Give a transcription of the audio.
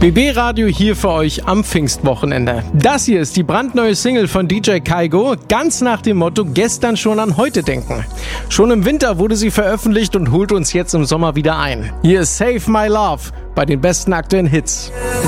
BB Radio hier für euch am Pfingstwochenende. Das hier ist die brandneue Single von DJ Kaigo, ganz nach dem Motto gestern schon an heute denken. Schon im Winter wurde sie veröffentlicht und holt uns jetzt im Sommer wieder ein. Hier ist Save My Love bei den besten aktuellen Hits.